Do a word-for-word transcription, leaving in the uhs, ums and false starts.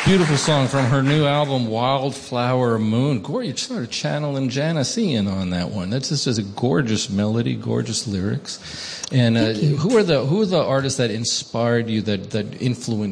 Beautiful song from her new album, Wildflower Moon. Gore, you sort of channeling Janician on that one. That's just a gorgeous melody, gorgeous lyrics. And uh, who are the who are the artists that inspired you, that that influenced